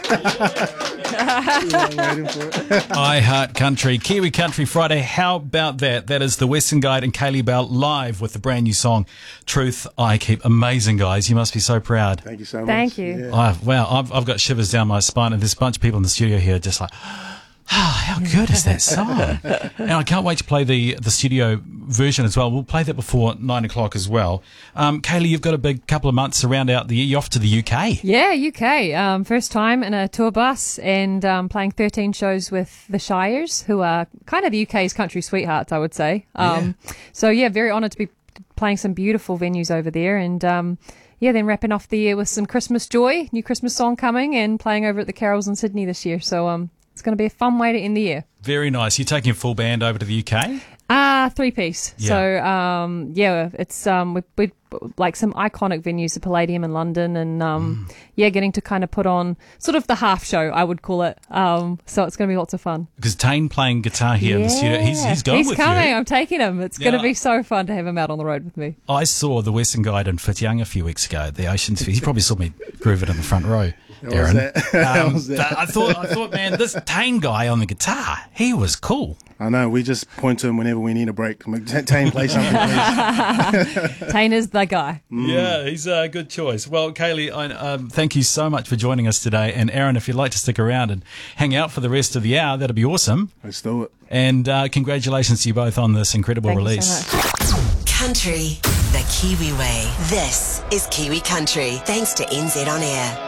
Waiting for it. I Heart Country, Kiwi Country Friday. How about that? That is the Western Guide and Kaylee Bell live with the brand new song, Truth I Keep. Amazing, guys. You must be so proud. Thank you so much. Thank you. Yeah. Wow, I've got shivers down my spine, and there's a bunch of people in the studio here just like, how good is that song? And I can't wait to play the studio version as well. We'll play that before 9 o'clock as well. Kaylee, you've got a big couple of months around out the year. You're off to the UK. Yeah, UK. First time in a tour bus and playing 13 shows with the Shires, who are kind of the UK's country sweethearts, I would say. So, yeah, very honoured to be playing some beautiful venues over there. And, then wrapping off the year with some Christmas joy, new Christmas song coming, and playing over at the Carols in Sydney this year. So it's going to be a fun way to end the year. Very nice. You're taking a full band over to the UK? 3-piece. Yeah. So, it's we like some iconic venues, the Palladium in London, and getting to kind of put on sort of the half show, I would call it. So it's going to be lots of fun. Because Tane playing guitar here in the studio, he's going with you. He's coming. I'm taking him. It's going to be so fun to have him out on the road with me. I saw the Western Guide in Whityoung a few weeks ago at the Oceans Fest. You probably saw me groove it in the front row, Aaron. How was that? I thought, man, this Tane guy on the guitar, he was cool. I know. We just point to him whenever we need a break. Tane, play something, please. Tane is the guy. Yeah, he's a good choice. Well, Kaylee, thank you so much for joining us today. And Aaron, if you'd like to stick around and hang out for the rest of the hour, that'd be awesome. Let's do it. And congratulations to you both on this incredible Thank release. you so much. Country, the Kiwi way. This is Kiwi Country, thanks to NZ On Air.